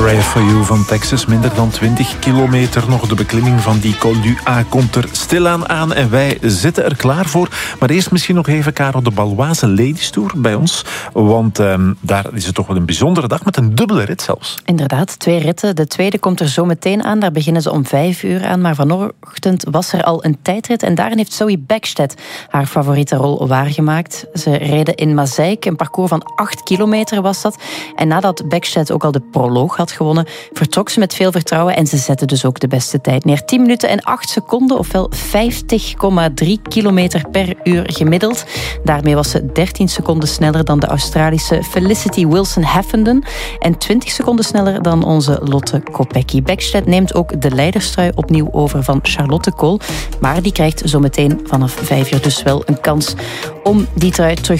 Pray for You van Texas. Minder dan 20 kilometer nog. De beklimming van die Col du A komt er stilaan aan. En wij zitten er klaar voor. Maar eerst misschien nog even, Karel, de Baloise Ladies Tour bij ons. Want daar is het toch wel een bijzondere dag met een dubbele rit zelfs. Inderdaad, 2 ritten. De tweede komt er zo meteen aan. Daar beginnen ze om 5:00 aan. Maar vanochtend was er al een tijdrit. En daarin heeft Zoe Bäckstedt haar favoriete rol waargemaakt. Ze reden in Mazeik. Een parcours van 8 kilometer was dat. En nadat Bäckstedt ook al de proloog had gewonnen, vertrok ze met veel vertrouwen en ze zette dus ook de beste tijd neer. 10 minuten en 8 seconden, ofwel 50,3 kilometer per uur gemiddeld. Daarmee was ze 13 seconden sneller dan de Australische Felicity Wilson-Heffenden en 20 seconden sneller dan onze Lotte Kopecky. Bäckstedt neemt ook de leiderstrui opnieuw over van Charlotte Kool, maar die krijgt zometeen vanaf 5:00 dus wel een kans om die trui terug